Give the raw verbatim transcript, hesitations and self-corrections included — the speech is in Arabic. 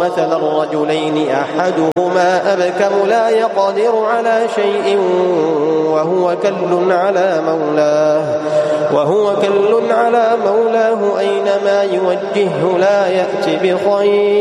مثل الرجلين أحدهما أبكم لا يقدر على شيء وهو كل على مولاه وهو كل على مولاه أينما يوجهه لا يأت بخير